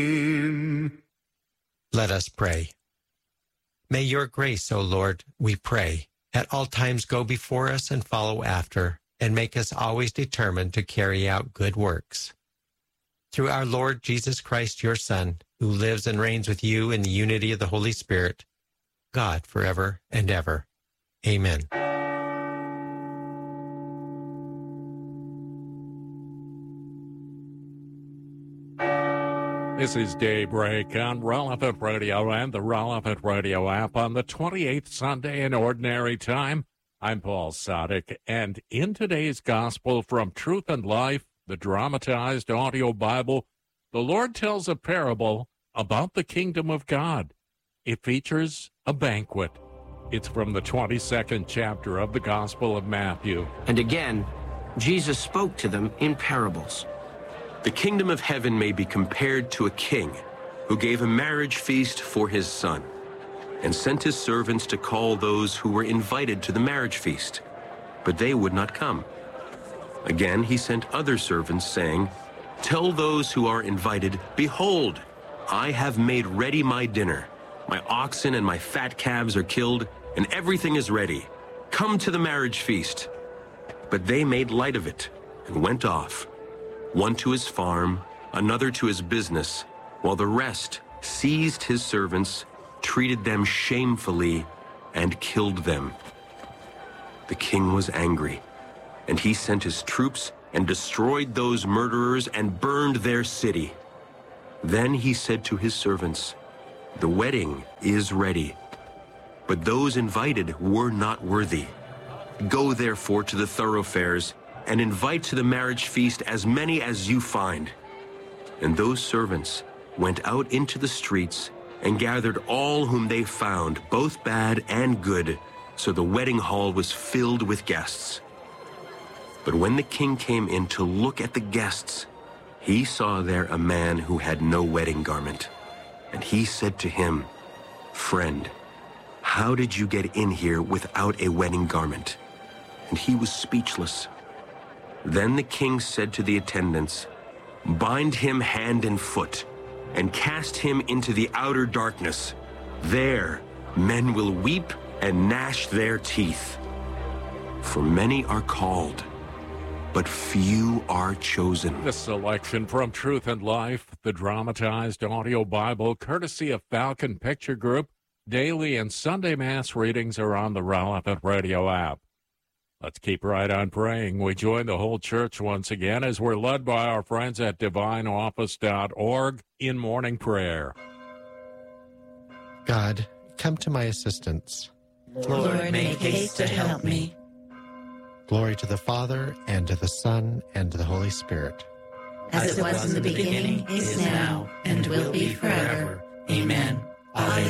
Let us pray. May your grace, O Lord, we pray, at all times go before us and follow after, and make us always determined to carry out good works. Through our Lord Jesus Christ, your Son, who lives and reigns with you in the unity of the Holy Spirit, God, forever and ever. Amen. This is Daybreak on Relevant Radio and the Relevant Radio app on the 28th Sunday in Ordinary Time. I'm Paul Sadek, and in today's Gospel from Truth and Life, the dramatized audio Bible, the Lord tells a parable about the kingdom of God. It features a banquet. It's from the 22nd chapter of the Gospel of Matthew. And again, Jesus spoke to them in parables. The kingdom of heaven may be compared to a king who gave a marriage feast for his son and sent his servants to call those who were invited to the marriage feast, but they would not come. Again, he sent other servants, saying, "Tell those who are invited, behold, I have made ready my dinner. My oxen and my fat calves are killed, and everything is ready. Come to the marriage feast." But they made light of it and went off, one to his farm, another to his business, while the rest seized his servants, treated them shamefully, and killed them. The king was angry, and he sent his troops and destroyed those murderers and burned their city. Then he said to his servants, "The wedding is ready, but those invited were not worthy. Go therefore to the thoroughfares and invite to the marriage feast as many as you find." And those servants went out into the streets and gathered all whom they found, both bad and good, so the wedding hall was filled with guests. But when the king came in to look at the guests, he saw there a man who had no wedding garment. And he said to him, "Friend, how did you get in here without a wedding garment?" And he was speechless. Then the king said to the attendants, "Bind him hand and foot, and cast him into the outer darkness. There men will weep and gnash their teeth. For many are called, but few are chosen." This selection from Truth and Life, the dramatized audio Bible, courtesy of Falcon Picture Group. Daily and Sunday Mass readings are on the Relevant Radio app. Let's keep right on praying. We join the whole church once again as we're led by our friends at divineoffice.org in morning prayer. God, come to my assistance. Lord, make haste to help me. Glory to the Father, and to the Son, and to the Holy Spirit. As it was in the beginning, is now, and will be forever. Amen. Alleluia.